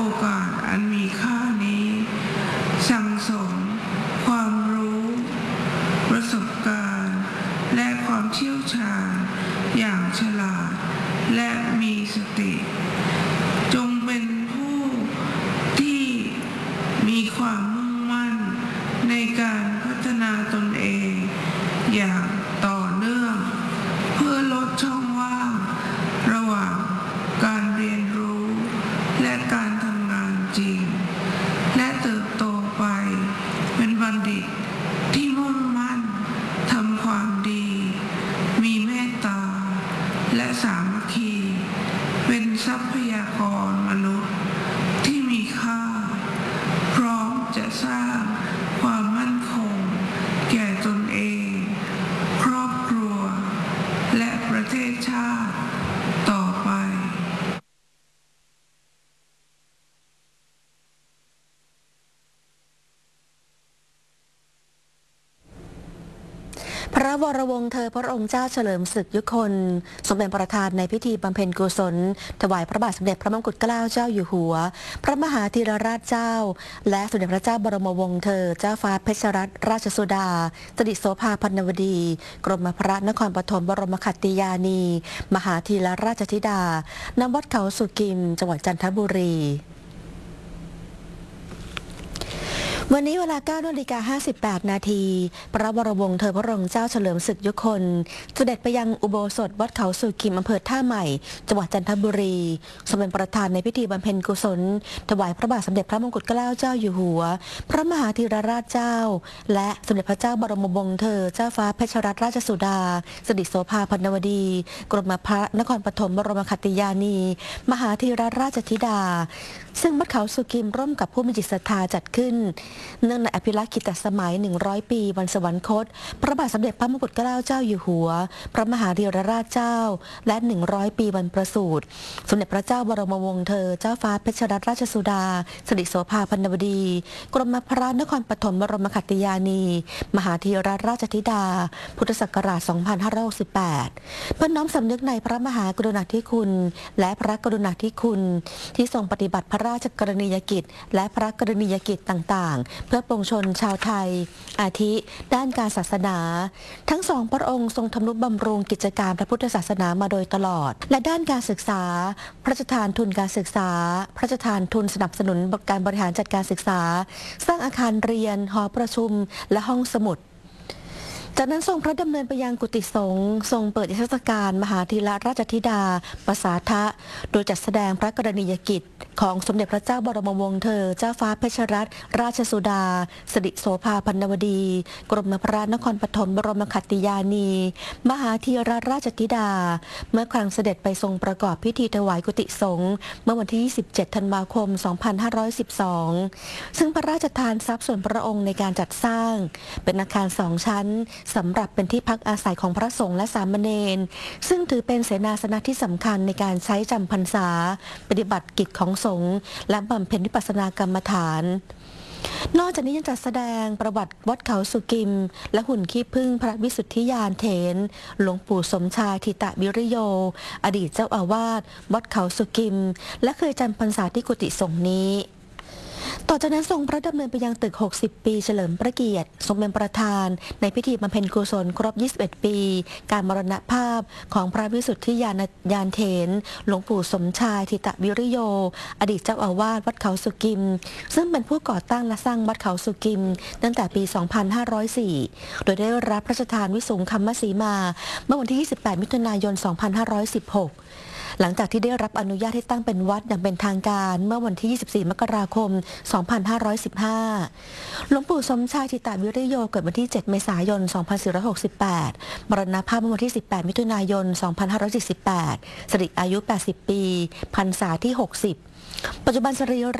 อกาสอันมีค่านี้สั่งสมความรู้ประสบการณ์และความเชี่ยวชาญอย่างฉลาดและมีสติจงเป็นผู้ที่มีความมุ่งมั่นในการพัฒนาตนเองอย่างต่อเนื่องเพื่อลดช่องว่างระหว่างการเรียนรู้และการทำงานจริงและเติบโตไปเป็นบัณฑิตที่มุ่งมั่นทำความดีมีเมตตาและสามัคคีเป็นทรัพยากรมนุษย์ที่มีค่าพร้อมจะสร้างความมั่นคงแก่ตนเองครอบครัวและประเทศชาติต่อไปพระวรวงศ์เธอพระองค์เจ้าเฉลิมศึกยุคนทรงเป็นประธานในพิธีบำเพ็ญกุศลถวายพระบาทสมเด็จพระมงกุฎเกล้าเจ้าอยู่หัวพระมหาธีรราชเจ้าและสมเด็จพระเจ้าบรมวงศ์เธอเจ้าฟ้าเพชรรัตนราชสุดาสิริโสภาพันวดีกรมพระนครปฐมบรมขัตติยานีมหาธีรราชธิดาณวัดเขาสุกิมจังหวัดจันทบุรีวันนี้เวลา 9:58 นาทีพระวรวงศ์เธอพระองค์เจ้าเฉลิมศึกยุคนเสด็จไปยังอุโบสถวัดเขาสุกิมอำเภอท่าใหม่จังหวัดจันทบุรีทรงเป็นประธานในพิธีบำเพ็ญกุศลถวายพระบาทสมเด็จพระมงกุฎเกล้าเจ้าอยู่หัวพระมหาธีรราชเจ้าและสมเด็จพระเจ้าบรมวงศ์เธอเจ้าฟ้าเพชรรัตนราชสุดาสิริโสภาพันวดีกรมพระนครปฐมบรมขัตติยานีมหาธีรราชธิดาซึ่งวัดเขาสุกิมร่วมกับผู้มีจิตศรัทธาจัดขึ้นเนื่องในอภิลักษิตสมัย100 ปีวันสวรรคตพระบาทสมเด็จพระมงกุฎเกล้าเจ้าอยู่หัวพระมหาธีรราชเจ้าและ100 ปีวันประสูติสมเด็จพระเจ้าบรมวงศ์เธอเจ้าฟ้าเพชรรัตนราชสุดาสิริโสภาพันวดีกรมพระนครปฐมบรมขัตติยานีมหาธีรราชธิดาพุทธศักราช 2568 เพื่อน้อมสำนึกในพระมหากรุณาธิคุณและพระกรุณาธิคุณที่ทรงปฏิบัติพระราชกรณียกิจและพระกรณียกิจต่างๆเพื่อปวงชนชาวไทยอาทิด้านการศาสนาทั้งสองพระองค์ทรงทำนุบำรุงกิจการพระพุทธศาสนามาโดยตลอดและด้านการศึกษาพระราชทานทุนการศึกษาพระราชทานทุนสนับสนุนการบริหารจัดการศึกษาสร้างอาคารเรียนหอประชุมและห้องสมุดจากนั้นทรงพระดำเนินไปยังกุฏิสงฆ์ทรงเปิดนิทรรศการมหาธีรราชธิดาประสาทะโดยจัดแสดงพระกรณียกิจของสมเด็จพระเจ้าบรมวงศ์เธอเจ้าฟ้าเพชรรัตนราชสุดาสิริโสภาพันวดีกรมพระนครปฐมบรมขัตติยานีมหาธีรราชธิดาเมื่อครั้งเสด็จไปทรงประกอบพิธีถวายกุฏิสงฆ์เมื่อวันที่ 27 ธันวาคม 2512 ซึ่งพระราชทานทรัพย์ส่วนพระองค์ในการจัดสร้างเป็นอาคาร2 ชั้นสำหรับเป็นที่พักอาศัยของพระสงฆ์และสามเณรซึ่งถือเป็นเสนาสนะที่สำคัญในการใช้จำพรรษาปฏิบัติกิจของสงฆ์และบำเพ็ญวิปัสสนากรรมฐานนอกจากนี้ยังจัดแสดงประวัติวัดเขาสุกิมและหุ่นขี้ผึ้งพระวิสุทธิยานเถรหลวงปู่สมชายธิตวิริโยอดีตเจ้าอาวาสวัดเขาสุกิมและเคยจำพรรษาที่กุฏิสงฆ์นี้ต่อจากนั้นทรงพระดำเนินไปยังตึก60 ปีเฉลิมพระเกียรติทรงเป็นประธานในพิธีบำเพ็ญกุศลครบ21 ปีการมรณภาพของพระวิสุทธิยานเถรหลวงปู่สมชายธิตวิริโยอดีตเจ้าอาวาสวัดเขาสุกิมซึ่งเป็นผู้ก่อตั้งและสร้างวัดเขาสุกิมตั้งแต่ปี 2504 โดยได้รับพระราชทานวิสุงคัมมสีมาเมื่อวันที่ 28 มิถุนายน 2516หลังจากที่ได้รับอนุญาตให้ตั้งเป็นวัดอย่างเป็นทางการเมื่อวันที่ 24 มกราคม 2515 หลวงปู่สมชายธิตวิริโยเกิดวันที่ 7 เมษายน 2468 มรณภาพเมื่อวันที่ 18 มิถุนายน 2548 สิริอายุ 80 ปีพรรษาที่ 60 ปัจจุบันสรี